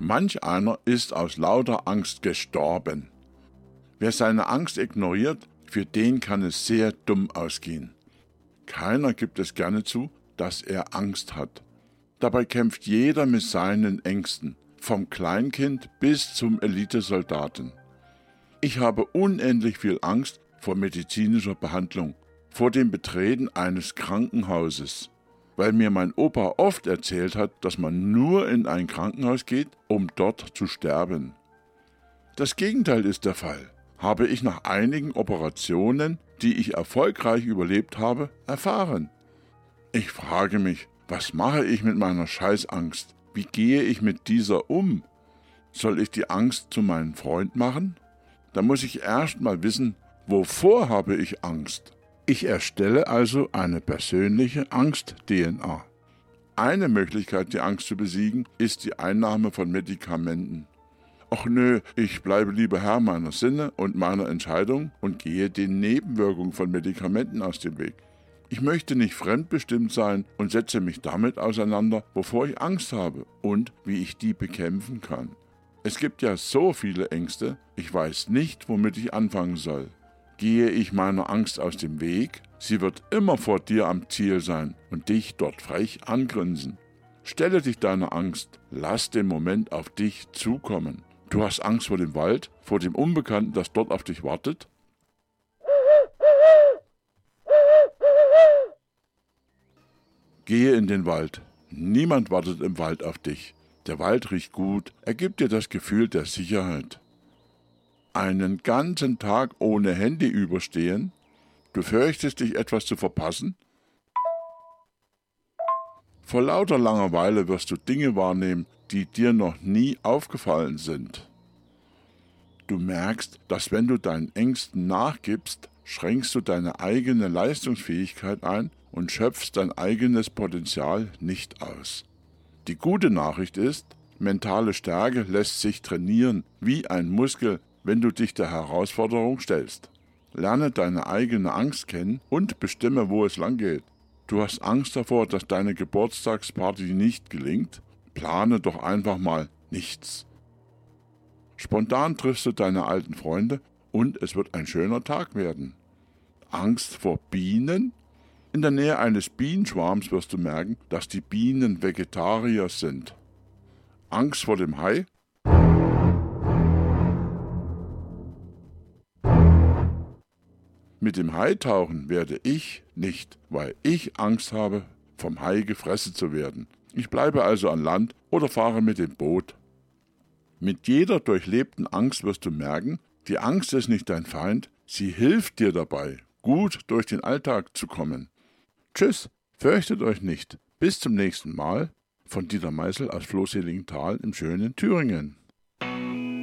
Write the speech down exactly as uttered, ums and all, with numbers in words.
Manch einer ist aus lauter Angst gestorben. Wer seine Angst ignoriert, für den kann es sehr dumm ausgehen. Keiner gibt es gerne zu, dass er Angst hat. Dabei kämpft jeder mit seinen Ängsten, vom Kleinkind bis zum Elitesoldaten. Ich habe unendlich viel Angst vor medizinischer Behandlung, vor dem Betreten eines Krankenhauses, weil mir mein Opa oft erzählt hat, dass man nur in ein Krankenhaus geht, um dort zu sterben. Das Gegenteil ist der Fall, habe ich nach einigen Operationen, die ich erfolgreich überlebt habe, erfahren. Ich frage mich, was mache ich mit meiner Scheißangst? Wie gehe ich mit dieser um? Soll ich die Angst zu meinem Freund machen? Da muss ich erst mal wissen, wovor habe ich Angst? Ich erstelle also eine persönliche Angst-D N A. Eine Möglichkeit, die Angst zu besiegen, ist die Einnahme von Medikamenten. Ach nö, ich bleibe lieber Herr meiner Sinne und meiner Entscheidung und gehe den Nebenwirkungen von Medikamenten aus dem Weg. Ich möchte nicht fremdbestimmt sein und setze mich damit auseinander, wovor ich Angst habe und wie ich die bekämpfen kann. Es gibt ja so viele Ängste, ich weiß nicht, womit ich anfangen soll. Gehe ich meiner Angst aus dem Weg? Sie wird immer vor dir am Ziel sein und dich dort frech angrinsen. Stelle dich deiner Angst, lass den Moment auf dich zukommen. Du hast Angst vor dem Wald, vor dem Unbekannten, das dort auf dich wartet? Gehe in den Wald. Niemand wartet im Wald auf dich. Der Wald riecht gut, er gibt dir das Gefühl der Sicherheit. Einen ganzen Tag ohne Handy überstehen? Du fürchtest dich, etwas zu verpassen? Vor lauter Langeweile wirst du Dinge wahrnehmen, die dir noch nie aufgefallen sind. Du merkst, dass wenn du deinen Ängsten nachgibst, schränkst du deine eigene Leistungsfähigkeit ein und schöpfst dein eigenes Potenzial nicht aus. Die gute Nachricht ist, mentale Stärke lässt sich trainieren wie ein Muskel, wenn du dich der Herausforderung stellst. Lerne deine eigene Angst kennen und bestimme, wo es lang geht. Du hast Angst davor, dass deine Geburtstagsparty nicht gelingt? Plane doch einfach mal nichts. Spontan triffst du deine alten Freunde und es wird ein schöner Tag werden. Angst vor Bienen? In der Nähe eines Bienenschwarms wirst du merken, dass die Bienen Vegetarier sind. Angst vor dem Hai? Mit dem Haitauchen werde ich nicht, weil ich Angst habe, vom Hai gefressen zu werden. Ich bleibe also an Land oder fahre mit dem Boot. Mit jeder durchlebten Angst wirst du merken, die Angst ist nicht dein Feind, sie hilft dir dabei, gut durch den Alltag zu kommen. Tschüss, fürchtet euch nicht. Bis zum nächsten Mal. Von Dieter Meißel aus Floßseligenthal im schönen Thüringen.